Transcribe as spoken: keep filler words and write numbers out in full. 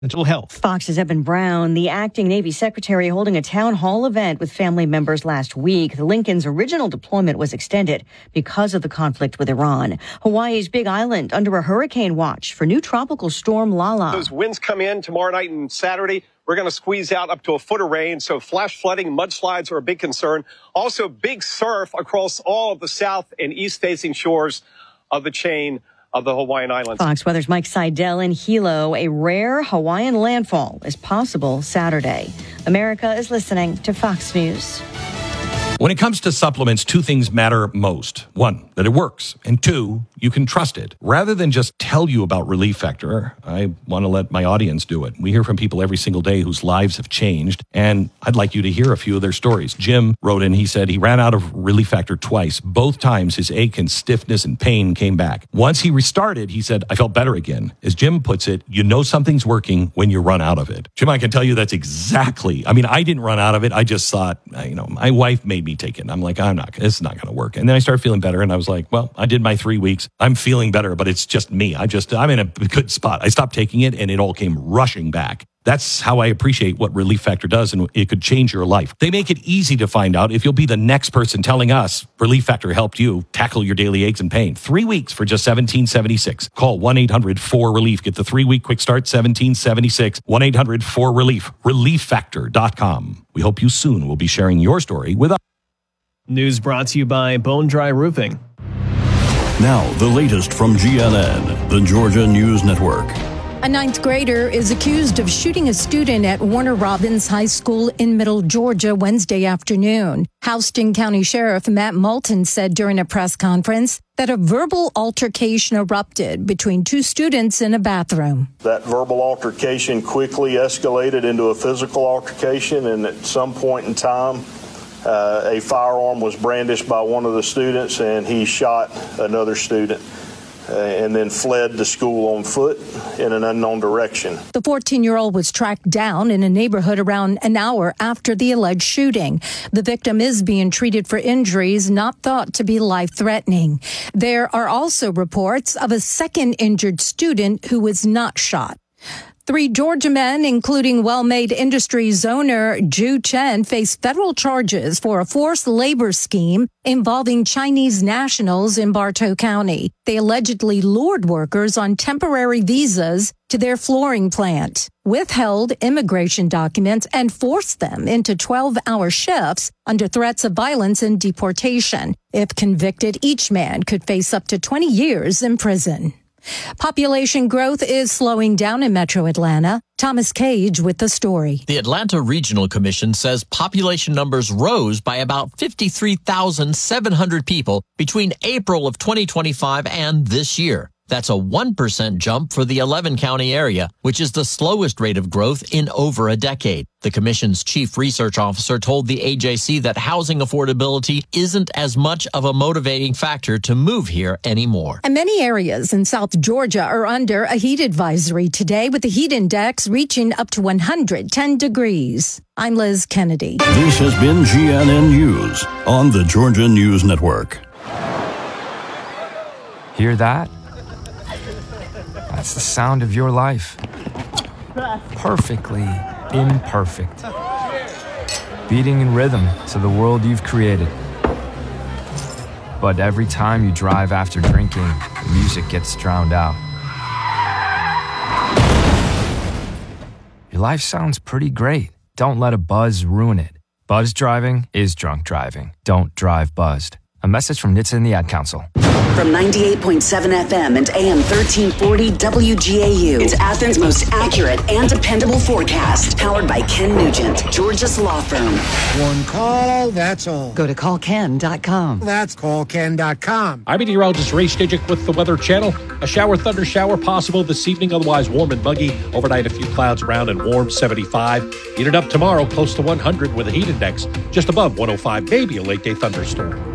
mental health. Fox's Evan Brown, the acting Navy secretary, holding a town hall event with family members last week. The Lincoln's original deployment was extended because of the conflict with Iran. Hawaii's Big Island under a hurricane watch for new tropical storm Lala. Those winds come in tomorrow night and Saturday. We're going to squeeze out up to a foot of rain, so flash flooding, mudslides are a big concern. Also, big surf across all of the south and east-facing shores of the chain of the Hawaiian Islands. Fox Weather's Mike Seidel in Hilo. A rare Hawaiian landfall is possible Saturday. America is listening to Fox News. When it comes to supplements, two things matter most. One, that it works. And two, you can trust it. Rather than just tell you about Relief Factor, I want to let my audience do it. We hear from people every single day whose lives have changed, and I'd like you to hear a few of their stories. Jim wrote in, he said he ran out of Relief Factor twice. Both times his ache and stiffness and pain came back. Once he restarted, he said, I felt better again. As Jim puts it, you know something's working when you run out of it. Jim, I can tell you that's exactly, I mean, I didn't run out of it. I just thought, you know, my wife made me take it. I'm like, I'm not, this is not going to work. And then I started feeling better, and I was like, well, I did my three weeks. I'm feeling better, but it's just me. I just, I'm in a good spot. I stopped taking it, and it all came rushing back. That's how I appreciate what Relief Factor does, and it could change your life. They make it easy to find out if you'll be the next person telling us Relief Factor helped you tackle your daily aches and pain. Three weeks for just seventeen seventy-six. Call one eight hundred four relief. Get the three-week quick start, seventeen seventy-six. one eight hundred four relief. relief factor dot com. We hope you soon will be sharing your story with us. News brought to you by Bone Dry Roofing. Now, the latest from G N N, the Georgia News Network. A ninth grader is accused of shooting a student at Warner Robins High School in Middle Georgia Wednesday afternoon. Houston County Sheriff Matt Moulton said during a press conference that a verbal altercation erupted between two students in a bathroom. That verbal altercation quickly escalated into a physical altercation, and at some point in time, uh, a firearm was brandished by one of the students, and he shot another student. Uh, and then fled the school on foot in an unknown direction. The fourteen-year-old was tracked down in a neighborhood around an hour after the alleged shooting. The victim is being treated for injuries not thought to be life-threatening. There are also reports of a second injured student who was not shot. Three Georgia men, including Well-Made Industries owner Ju Chen, face federal charges for a forced labor scheme involving Chinese nationals in Bartow County. They allegedly lured workers on temporary visas to their flooring plant, withheld immigration documents, and forced them into twelve-hour shifts under threats of violence and deportation. If convicted, each man could face up to twenty years in prison. Population growth is slowing down in Metro Atlanta. Thomas Cage with the story. The Atlanta Regional Commission says population numbers rose by about fifty-three thousand seven hundred people between April of twenty twenty-five and this year. That's a one percent jump for the eleven county area, which is the slowest rate of growth in over a decade. The commission's chief research officer told the A J C that housing affordability isn't as much of a motivating factor to move here anymore. And many areas in South Georgia are under a heat advisory today, with the heat index reaching up to one hundred ten degrees. I'm Liz Kennedy. This has been G N N News on the Georgia News Network. Hear that? That's the sound of your life. Perfectly imperfect. Beating in rhythm to the world you've created. But every time you drive after drinking, the music gets drowned out. Your life sounds pretty great. Don't let a buzz ruin it. Buzz driving is drunk driving. Don't drive buzzed. A message from N H T S A and the Ad Council. From ninety-eight point seven F M and A M thirteen forty W G A U, it's Athens' most accurate and dependable forecast. Powered by Ken Nugent, Georgia's law firm. One call, that's all. Go to call ken dot com. That's call ken dot com. I'm meteorologist Ray Stijik with the Weather Channel. A shower, thunder shower possible this evening, otherwise warm and muggy. Overnight, a few clouds around and warm, seventy-five. Heated up tomorrow, close to one hundred with a heat index just above one oh five, maybe a late day thunderstorm.